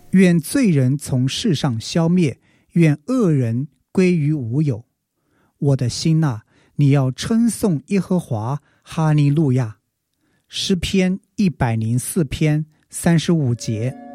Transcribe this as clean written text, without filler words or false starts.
愿罪人从世上消灭，愿恶人归于无有。我的心啊，你要称颂耶和华，哈利路亚。诗篇104篇35节。